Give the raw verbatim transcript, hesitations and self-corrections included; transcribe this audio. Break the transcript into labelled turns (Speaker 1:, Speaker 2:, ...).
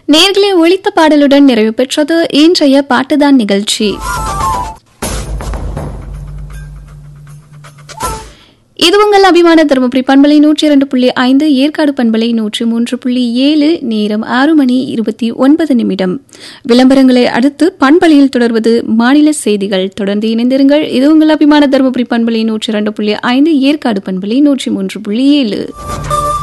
Speaker 1: நேர்களே, ஒலித்த பாடலுடன் நிறைவு பெற்றது இன்றைய பாட்டுதான் நிகழ்ச்சி. இது உங்கள் அபிமான தருமபுரி பண்பலை நூற்றி இரண்டு புள்ளி ஐந்து, ஏற்காடு பண்பலை நூற்றி மூன்று புள்ளி ஏழு. நேரம் ஆறு மணி இருபத்தி ஒன்பது நிமிடம். விளம்பரங்களை அடுத்து பண்பலையில் தொடர்வது மாநில செய்திகள். தொடர்ந்து இணைந்திருங்கள். இது உங்கள் அபிமான தருமபுரி பண்பலை நூற்றி இரண்டு புள்ளி ஐந்து, ஏற்காடு பண்பலை நூற்றி மூன்று புள்ளி ஏழு.